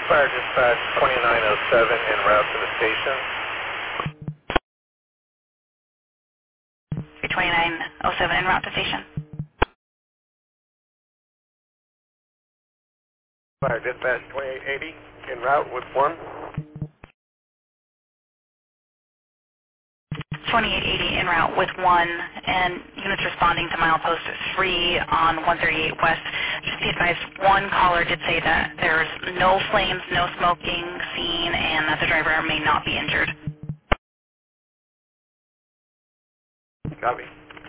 Fire dispatch 2907 en route to the station. 2907 en route to station. Fire dispatch 2880 en route with 1. 2880 en route with 1, and units responding to milepost 3 on 138 West. Just be advised, one caller did say that there's no flames, no smoking seen, and that the driver may not be injured. Copy.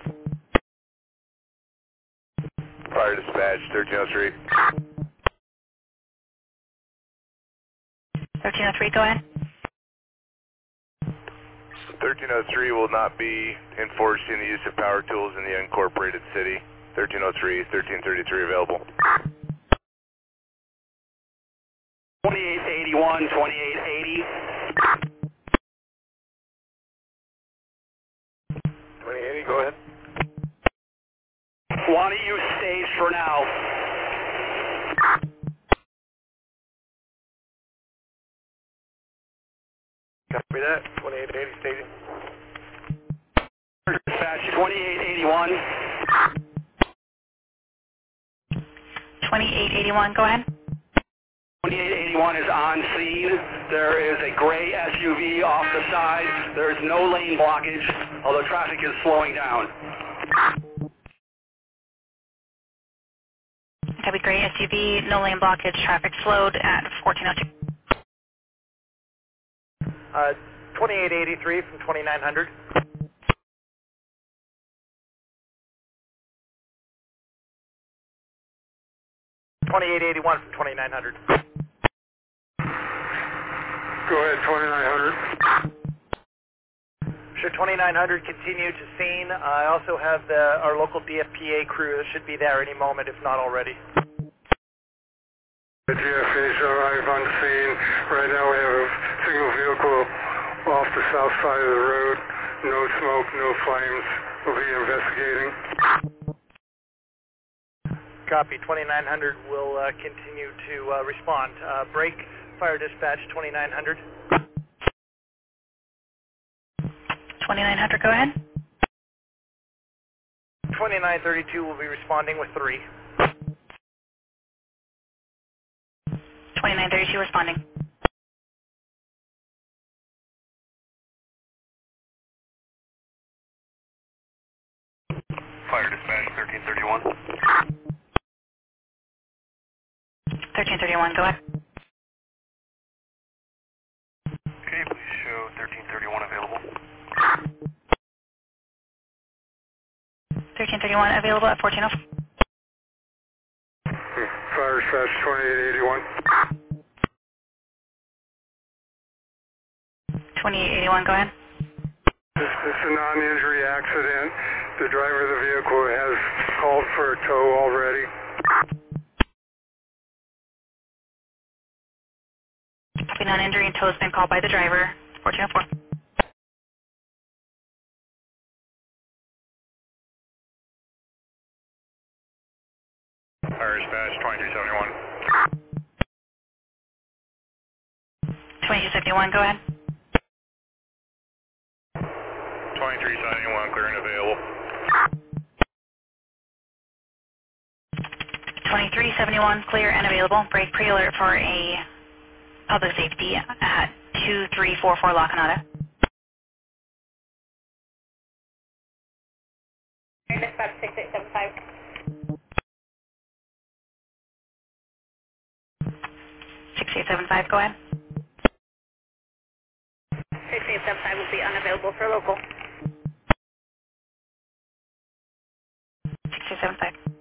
Fire dispatch 1303. 1303, go ahead. 1303 will not be enforcing the use of power tools in the unincorporated city. 1303, 1333 available. 2881, 2880. 2080, go ahead. Want to use stage for now. Copy that. 2880 staging. Dispatch 2881. 2881, go ahead. 2881 is on scene. There is a gray SUV off the side. There is no lane blockage, although traffic is slowing down. Copy, gray SUV, no lane blockage, traffic slowed at 1402. 2883 from 2900. 2881 from 2900. Go ahead, 2900. Should 2900 continue to scene? I also have our local DFPA crew that should be there any moment, if not already. The GFA's arrived on scene. Right now we have a single vehicle off the south side of the road. No smoke, no flames. We'll be investigating. Copy. 2900 will continue to respond. Break fire dispatch 2900. 2900, go ahead. 2932 will be responding with 3. 2932 responding. Fire dispatch 1331. 1331, go ahead. Can you please show 1331 available? 1331 available at 1404. Fire dispatch 2881. 2881, go ahead. It's a non-injury accident. The driver of the vehicle has called for a tow already. Copy, non-injury and tow has been called by the driver. 1404. Fire dispatch 2371. 2271, go ahead. 2371, clear and available. 2371, clear and available. Break pre-alert for a public safety at 2344 La Canada. Dispatch 6875. 6875, go ahead. 6875 will be unavailable for local. 6875.